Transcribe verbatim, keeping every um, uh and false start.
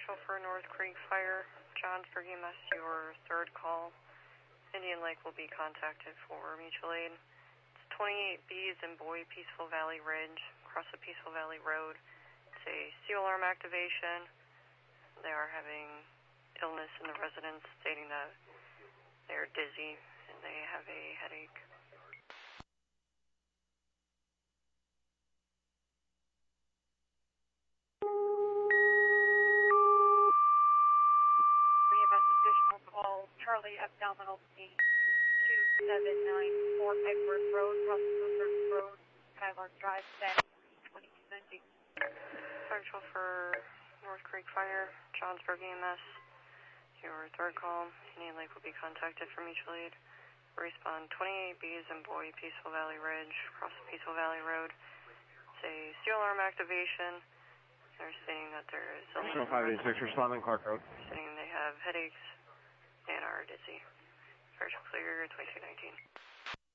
Marshall for North Creek Fire, Johnsburg E M S, your third call. Indian Lake will be contacted for mutual aid. It's twenty-eight B's in Bowie, Peaceful Valley Ridge, across the Peaceful Valley Road. It's a C O alarm activation. They are having illness in the residence, stating that they're dizzy and they have a headache. We have an additional call, Charlie Abdominal P two seven nine four Edward Road, Ross Road, Skylark Drive, San twenty-two ninety. Marshall for North Creek Fire, Johnsburg E M S, your third call. Indian Lake will be contacted for mutual aid. Respond twenty-eight B's in Bowie, Peaceful Valley Ridge, across the Peaceful Valley Road. It's a C O alarm activation. They're stating that there is National five eighty-six, responding Clark Road. Stating they have headaches and are dizzy. Virtual clear twenty-two nineteen.